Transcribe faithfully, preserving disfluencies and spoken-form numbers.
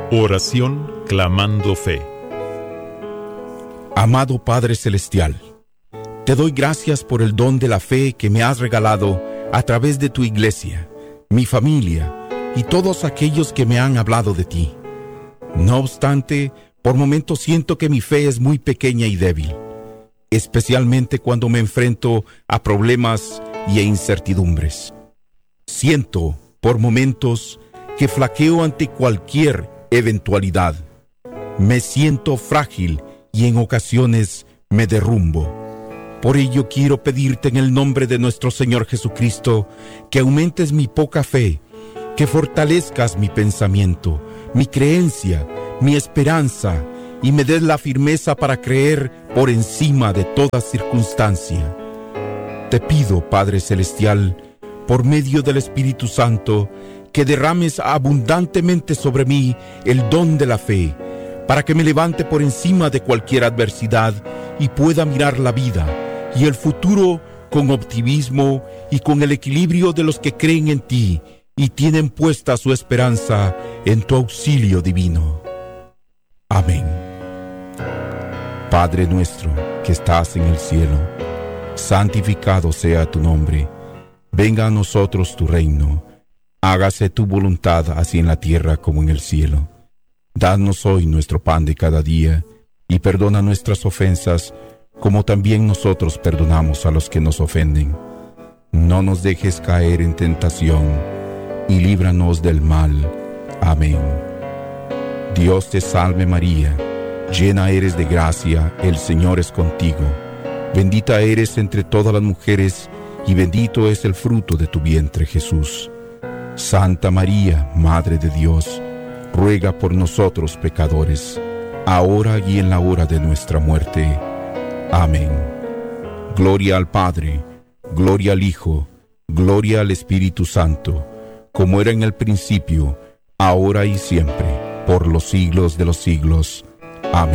Oración clamando fe. Amado Padre Celestial, te doy gracias por el don de la fe que me has regalado a través de tu iglesia, mi familia y todos aquellos que me han hablado de ti. No obstante, por momentos siento que mi fe es muy pequeña y débil, especialmente cuando me enfrento a problemas y a incertidumbres. Siento, por momentos, que flaqueo ante cualquier eventualidad. Me siento frágil y en ocasiones me derrumbo. Por ello quiero pedirte en el nombre de nuestro Señor Jesucristo que aumentes mi poca fe, que fortalezcas mi pensamiento, mi creencia, mi esperanza y me des la firmeza para creer por encima de toda circunstancia. Te pido, Padre Celestial, por medio del Espíritu Santo, que derrames abundantemente sobre mí el don de la fe, para que me levante por encima de cualquier adversidad y pueda mirar la vida y el futuro con optimismo y con el equilibrio de los que creen en ti y tienen puesta su esperanza en tu auxilio divino. Amén. Padre nuestro que estás en el cielo, santificado sea tu nombre. Venga a nosotros tu reino. Hágase tu voluntad así en la tierra como en el cielo. Danos hoy nuestro pan de cada día, y perdona nuestras ofensas, como también nosotros perdonamos a los que nos ofenden. No nos dejes caer en tentación, y líbranos del mal. Amén. Dios te salve María, llena eres de gracia, el Señor es contigo. Bendita eres entre todas las mujeres, y bendito es el fruto de tu vientre, Jesús. Santa María, Madre de Dios, ruega por nosotros pecadores, ahora y en la hora de nuestra muerte. Amén. Gloria al Padre, gloria al Hijo, gloria al Espíritu Santo, como era en el principio, ahora y siempre, por los siglos de los siglos.